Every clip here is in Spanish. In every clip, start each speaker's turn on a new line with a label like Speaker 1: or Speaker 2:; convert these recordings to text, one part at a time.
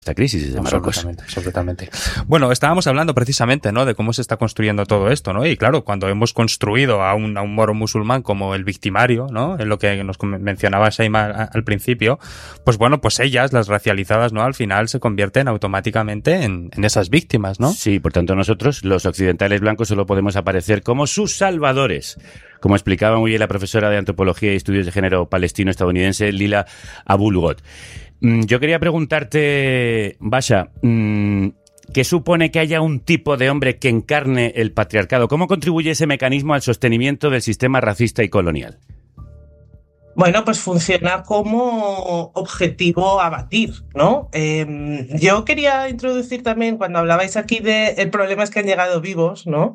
Speaker 1: esta crisis de Marruecos.
Speaker 2: Absolutamente. Bueno, estábamos hablando precisamente, ¿no?, de cómo se está construyendo todo esto, ¿no? Y claro, cuando hemos construido a un moro musulmán como el victimario, ¿no?, en lo que nos mencionaba Shaima al principio, pues bueno, pues ellas, las racializadas, ¿no?, al final se convierten automáticamente en esas víctimas, ¿no?
Speaker 1: Sí, por tanto nosotros, los occidentales blancos, solo podemos aparecer como sus salvadores. Como explicaba muy bien la profesora de Antropología y Estudios de Género palestino-estadounidense, Lila Abou-Lughod. Yo quería preguntarte, Basha, ¿qué supone que haya un tipo de hombre que encarne el patriarcado? ¿Cómo contribuye ese mecanismo al sostenimiento del sistema racista y colonial?
Speaker 3: Bueno, pues funciona como objetivo a batir, ¿no? Yo quería introducir también, cuando hablabais aquí el problema es que han llegado vivos, ¿no?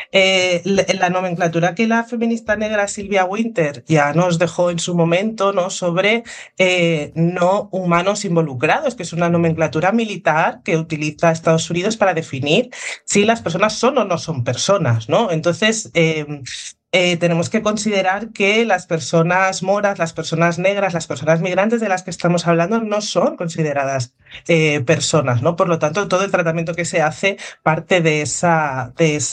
Speaker 3: La nomenclatura que la feminista negra Sylvia Wynter ya nos dejó en su momento, ¿no?, sobre no humanos involucrados, que es una nomenclatura militar que utiliza Estados Unidos para definir si las personas son o no son personas, ¿no? Entonces, tenemos que considerar que las personas moras, las personas negras, las personas migrantes de las que estamos hablando no son consideradas personas, ¿no? Por lo tanto, todo el tratamiento que se hace parte de esa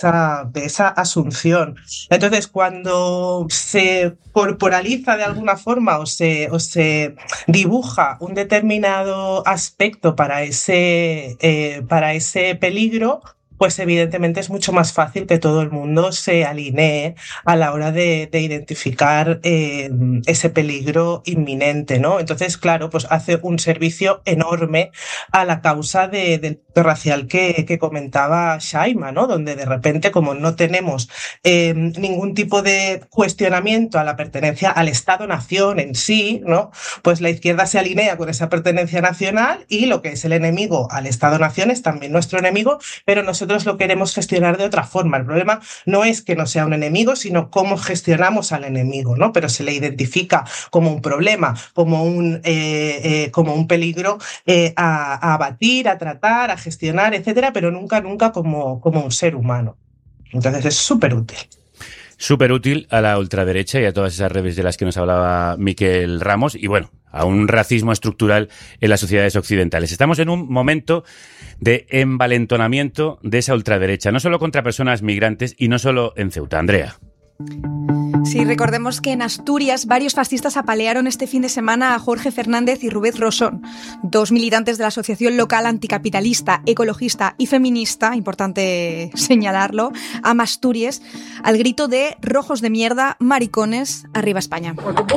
Speaker 3: asunción. Entonces, cuando se corporaliza de alguna forma o se dibuja un determinado aspecto para ese peligro, pues evidentemente es mucho más fácil que todo el mundo se alinee a la hora de identificar ese peligro inminente, ¿no? Entonces, claro, pues hace un servicio enorme a la causa del racial que comentaba Shaima, ¿no? Donde de repente, como no tenemos ningún tipo de cuestionamiento a la pertenencia al Estado-nación en sí, ¿no?, pues la izquierda se alinea con esa pertenencia nacional y lo que es el enemigo al Estado-nación es también nuestro enemigo, pero nosotros lo queremos gestionar de otra forma. El problema no es que no sea un enemigo, sino cómo gestionamos al enemigo, ¿no? Pero se le identifica como un problema, como un peligro a abatir, a tratar, a gestionar, etcétera, pero nunca como un ser humano. Entonces es súper útil.
Speaker 1: Súper útil a la ultraderecha y a todas esas redes de las que nos hablaba Miquel Ramos y, bueno, a un racismo estructural en las sociedades occidentales. Estamos en un momento de envalentonamiento de esa ultraderecha, no solo contra personas migrantes y no solo en Ceuta. Andrea.
Speaker 4: Sí, recordemos que en Asturias varios fascistas apalearon este fin de semana a Jorge Fernández y Rubén Rosón, dos militantes de la asociación local anticapitalista, ecologista y feminista, importante señalarlo, Amasturias, al grito de rojos de mierda, maricones, arriba España.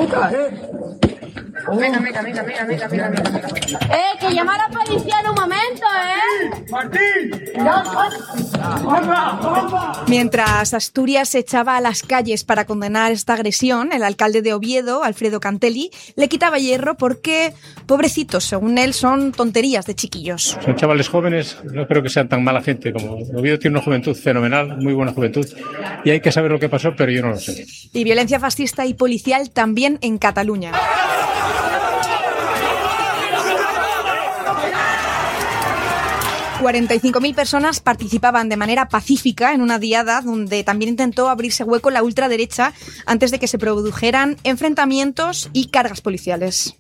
Speaker 5: Venga. Que llama a la policía en un momento, ¡Martín!
Speaker 4: Mientras Asturias se echaba a las calles para condenar esta agresión, el alcalde de Oviedo, Alfredo Cantelli, le quitaba hierro porque, pobrecitos, según él, son tonterías de chiquillos.
Speaker 6: Son chavales jóvenes, no creo que sean tan mala gente como Oviedo tiene una juventud fenomenal, muy buena juventud, y hay que saber lo que pasó, pero yo no lo sé.
Speaker 4: Y violencia fascista y policial también en Cataluña. 45.000 personas participaban de manera pacífica en una diada donde también intentó abrirse hueco la ultraderecha antes de que se produjeran enfrentamientos y cargas policiales.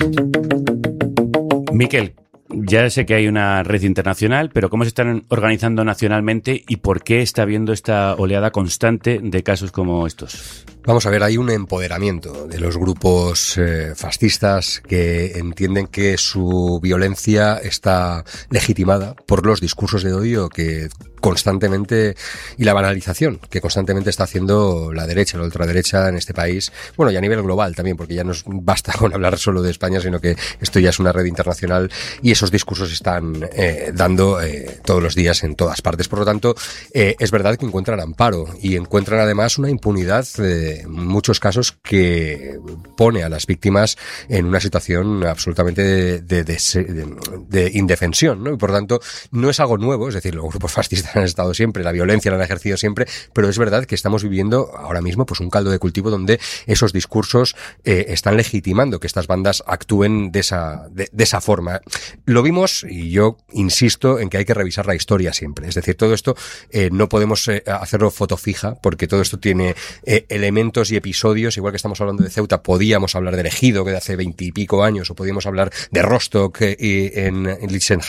Speaker 1: Miquel, ya sé que hay una red internacional, pero ¿cómo se están organizando nacionalmente y por qué está habiendo esta oleada constante de casos como estos?
Speaker 7: Vamos a ver, hay un empoderamiento de los grupos fascistas que entienden que su violencia está legitimada por los discursos de odio que constantemente y la banalización que constantemente está haciendo la derecha, la ultraderecha en este país, bueno, y a nivel global también, porque ya no basta con hablar solo de España, sino que esto ya es una red internacional y esos discursos están dando todos los días en todas partes. Por lo tanto, es verdad que encuentran amparo y encuentran además una impunidad en muchos casos que pone a las víctimas en una situación absolutamente de indefensión, ¿no? Y por tanto, no es algo nuevo, es decir, los grupos fascistas han estado siempre, la violencia la han ejercido siempre, pero es verdad que estamos viviendo ahora mismo pues un caldo de cultivo donde esos discursos están legitimando que estas bandas actúen de esa forma. Lo vimos, y yo insisto en que hay que revisar la historia siempre. Es decir, todo esto no podemos hacerlo foto fija, porque todo esto tiene elementos y episodios. Igual que estamos hablando de Ceuta, podíamos hablar del Ejido, que de hace 20 y pico años, o podíamos hablar de Rostock en